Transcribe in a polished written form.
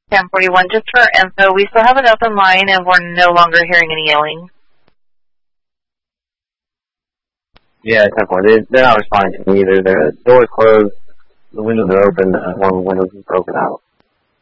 1041, just for info, we still have an open line and we're no longer hearing any yelling. Yeah, 1041. They're not responding to me either. The door's closed, the windows are open, one window is broken out.